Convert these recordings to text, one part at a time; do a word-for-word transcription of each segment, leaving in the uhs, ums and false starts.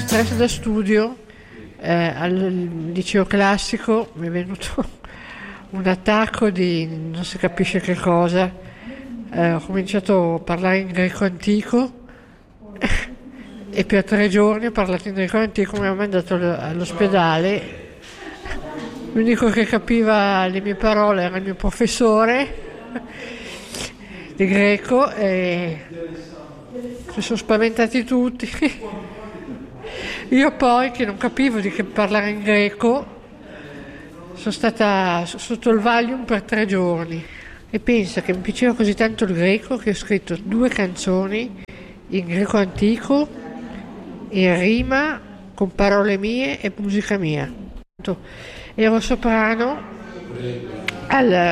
stress da studio, eh, al liceo classico mi è venuto un attacco di non si capisce che cosa, eh, ho cominciato a parlare in greco antico e per tre giorni ho parlato in greco antico, mi hanno mandato all'ospedale. L'unico che capiva le mie parole era il mio professore di greco e si sono spaventati tutti. Io poi, che non capivo di che parlare in greco, sono stata sotto il Valium per tre giorni e pensa che mi piaceva così tanto il greco che ho scritto due canzoni in greco antico, in rima, con parole mie e musica mia. Ero soprano alla,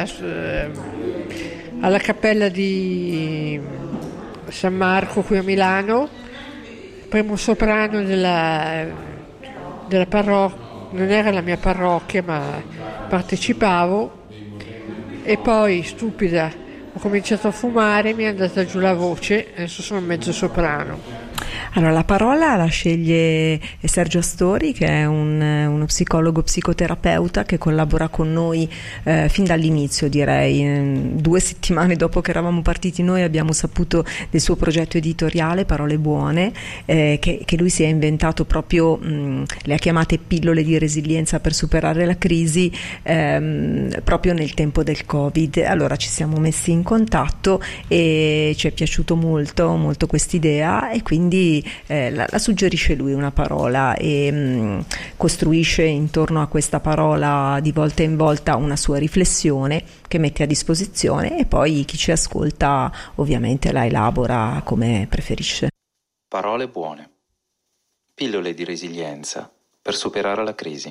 alla cappella di San Marco qui a Milano, primo soprano della, della parrocchia, non era la mia parrocchia ma partecipavo, e poi stupida ho cominciato a fumare, mi è andata giù la voce, adesso sono mezzo soprano. Allora, la parola la sceglie Sergio Astori, che è un, uno psicologo psicoterapeuta che collabora con noi eh, fin dall'inizio, direi. Due settimane dopo che eravamo partiti noi abbiamo saputo del suo progetto editoriale Parole Buone, eh, che, che lui si è inventato proprio, mh, le ha chiamate pillole di resilienza per superare la crisi, ehm, proprio nel tempo del Covid. Allora ci siamo messi in contatto e ci è piaciuto molto, molto quest'idea, e quindi Eh, la, la suggerisce lui una parola e mh, costruisce intorno a questa parola di volta in volta una sua riflessione che mette a disposizione, e poi chi ci ascolta ovviamente la elabora come preferisce. Parole buone. Pillole di resilienza per superare la crisi.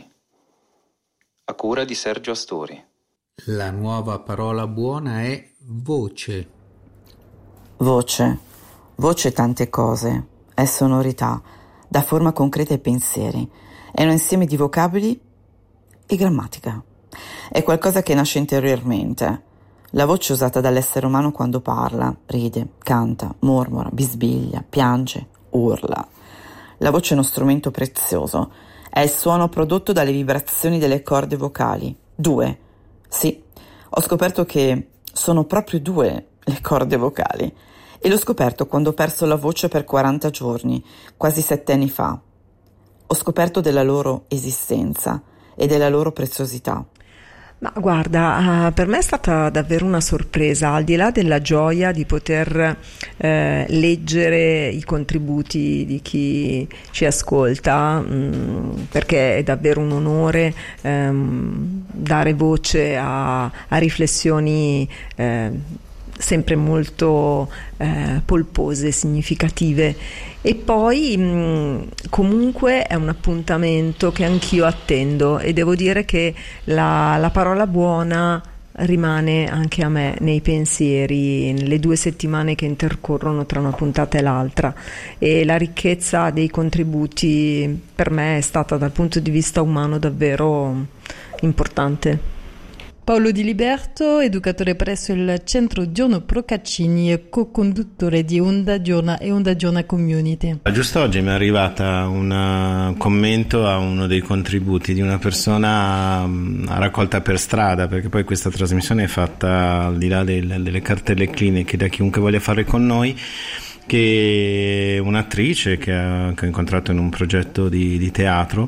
A cura di Sergio Astori. La nuova parola buona è voce. Voce. Voce tante cose. È sonorità, dà forma concreta ai pensieri, è un insieme di vocaboli e grammatica. È qualcosa che nasce interiormente. La voce è usata dall'essere umano quando parla, ride, canta, mormora, bisbiglia, piange, urla. La voce è uno strumento prezioso, è il suono prodotto dalle vibrazioni delle corde vocali. Due. Sì, ho scoperto che sono proprio due le corde vocali. E l'ho scoperto quando ho perso la voce per quaranta giorni, quasi sette anni fa. Ho scoperto della loro esistenza e della loro preziosità. Ma guarda, uh, per me è stata davvero una sorpresa, al di là della gioia di poter eh, leggere i contributi di chi ci ascolta, mh, perché è davvero un onore ehm, dare voce a, a riflessioni eh, sempre molto eh, polpose, significative, e poi mh, comunque è un appuntamento che anch'io attendo, e devo dire che la, la parola buona rimane anche a me nei pensieri nelle due settimane che intercorrono tra una puntata e l'altra, e la ricchezza dei contributi per me è stata dal punto di vista umano davvero importante. Paolo Di Liberto, educatore presso il Centro Giorno Procaccini e co-conduttore di Onda Giorna e Onda Giorna Community. Giusto oggi mi è arrivata un commento a uno dei contributi di una persona a raccolta per strada, perché poi questa trasmissione è fatta al di là del, delle cartelle cliniche da chiunque voglia fare con noi, che un'attrice che, ha, che ho incontrato in un progetto di, di teatro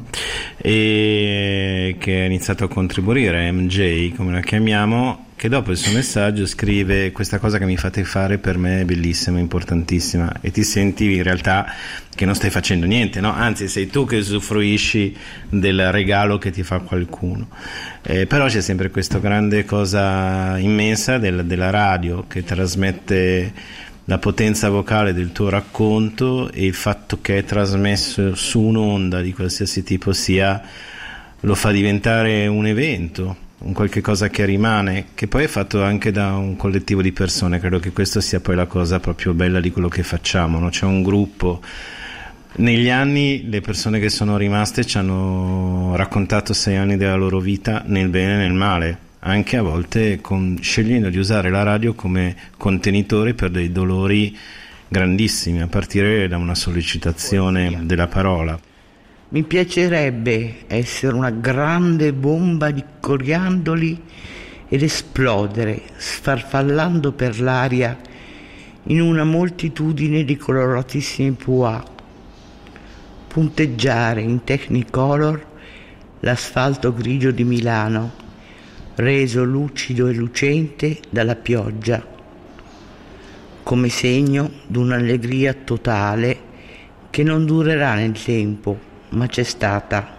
e che ha iniziato a contribuire, M J come la chiamiamo, che dopo il suo messaggio scrive: questa cosa che mi fate fare per me è bellissima, importantissima, e ti senti in realtà che non stai facendo niente, no? Anzi sei tu che usufruisci del regalo che ti fa qualcuno. Eh, però c'è sempre questa grande cosa immensa del, della radio, che trasmette la potenza vocale del tuo racconto, e il fatto che è trasmesso su un'onda di qualsiasi tipo sia lo fa diventare un evento, un qualche cosa che rimane, che poi è fatto anche da un collettivo di persone. Credo che questo sia poi la cosa proprio bella di quello che facciamo, no? C'è un gruppo. Negli anni le persone che sono rimaste ci hanno raccontato sei anni della loro vita, nel bene e nel male, anche a volte con, scegliendo di usare la radio come contenitore per dei dolori grandissimi, a partire da una sollecitazione della parola. Mi piacerebbe essere una grande bomba di coriandoli ed esplodere, sfarfallando per l'aria in una moltitudine di coloratissimi pois, punteggiare in Technicolor l'asfalto grigio di Milano, reso lucido e lucente dalla pioggia, come segno di un'allegria totale che non durerà nel tempo, ma c'è stata.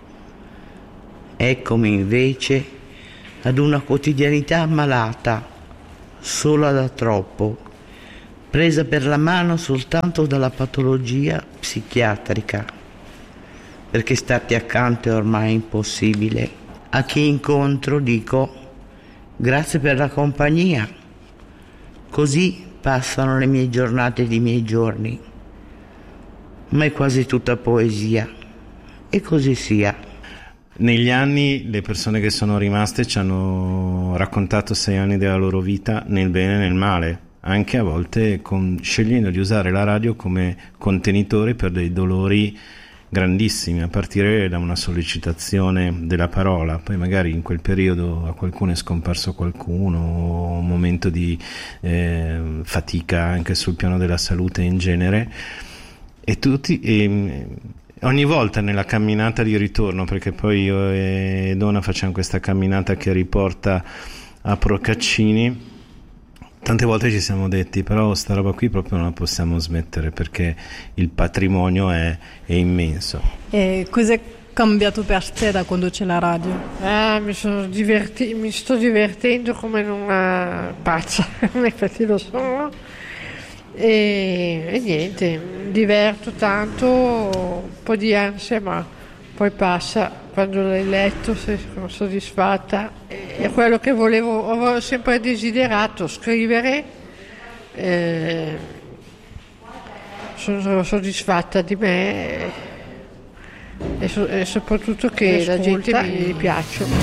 Eccomi invece ad una quotidianità ammalata, sola da troppo, presa per la mano soltanto dalla patologia psichiatrica, perché starti accanto è ormai impossibile. A chi incontro dico grazie per la compagnia, così passano le mie giornate ed i miei giorni, ma è quasi tutta poesia, e così sia. Negli anni le persone che sono rimaste ci hanno raccontato sei anni della loro vita nel bene e nel male, anche a volte con, scegliendo di usare la radio come contenitore per dei dolori grandissimi, a partire da una sollecitazione della parola. Poi magari in quel periodo a qualcuno è scomparso qualcuno, un momento di eh, fatica anche sul piano della salute in genere, e tutti e, ogni volta nella camminata di ritorno, perché poi io e Donna facciamo questa camminata che riporta a Procaccini, tante volte ci siamo detti però sta roba qui proprio non la possiamo smettere, perché il patrimonio è, è immenso. E cos'è cambiato per te da quando c'è la radio? Ah, mi, sono diverti- mi sto divertendo come in una pazza, infatti lo sono, e, e niente, mi diverto tanto, un po' di ansia, ma poi passa. Quando l'hai letto sono soddisfatta, è quello che volevo, avevo sempre desiderato, scrivere, eh, sono soddisfatta di me e, so, e soprattutto che la gente mi piace.